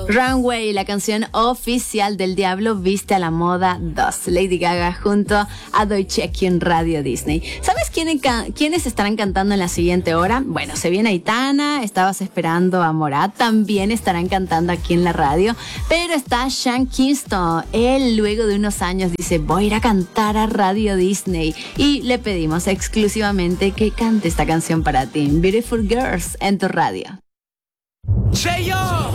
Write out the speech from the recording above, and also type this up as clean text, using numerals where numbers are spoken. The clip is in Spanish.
Runway, la canción oficial del Diablo Viste a la Moda 2. Lady Gaga junto a Deutsche aquí en Radio Disney. ¿Sabes quiénes estarán cantando en la siguiente hora? Bueno, se viene Aitana, estabas esperando a Morat, también estarán cantando aquí en la radio, pero está Sean Kingston. Él luego de unos años dice, voy a ir a cantar a Radio Disney, y le pedimos exclusivamente que cante esta canción para ti, Beautiful Girls, en tu radio. Say yo.